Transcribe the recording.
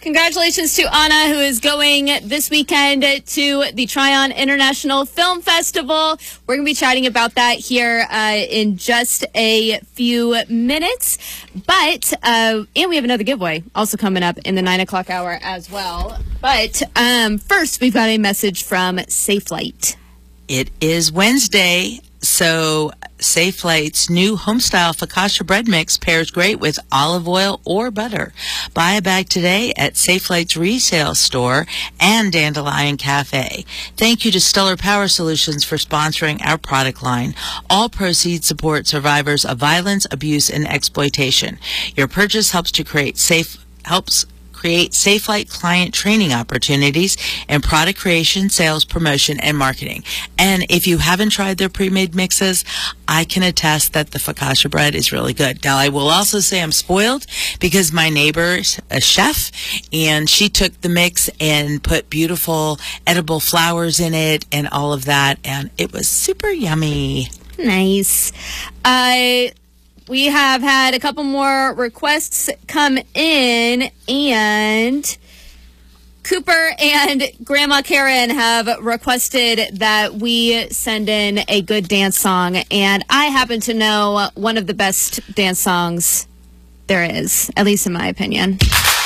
Congratulations to Anna, who is going this weekend to the Tryon International Film Festival. We're going to be chatting about that here in just a few minutes. But, and we have another giveaway also coming up in the 9 o'clock hour as well. But first, we've got a message from Safelite. It is Wednesday, so Safelite's new homestyle focaccia bread mix pairs great with olive oil or butter. Buy a bag today at Safelite's resale store and Dandelion Cafe. Thank you to Stellar Power Solutions for sponsoring our product line. All proceeds support survivors of violence, abuse, and exploitation. Your purchase helps create Safelite client training opportunities in product creation, sales, promotion, and marketing. And if you haven't tried their pre-made mixes, I can attest that the focaccia bread is really good. Now, I will also say I'm spoiled because my neighbor's a chef, and she took the mix and put beautiful edible flowers in it and all of that, and it was super yummy. Nice. We have had a couple more requests come in, and Cooper and Grandma Karen have requested that we send in a good dance song, and I happen to know one of the best dance songs there is, at least in my opinion.